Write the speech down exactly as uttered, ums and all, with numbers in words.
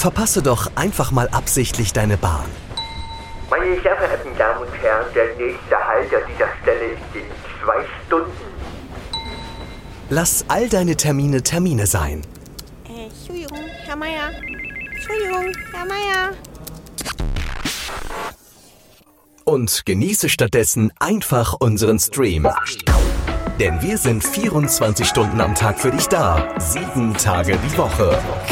verpasse doch einfach mal absichtlich deine Bahn. Meine sehr verehrten Damen und Herren, der nächste Halt an dieser Stelle ist in zwei Stunden. Lass all deine Termine Termine sein. Äh, Entschuldigung, Herr Meier. Entschuldigung, Herr Meier. Und genieße stattdessen einfach unseren Stream. Denn wir sind vierundzwanzig Stunden am Tag für dich da, sieben Tage die Woche.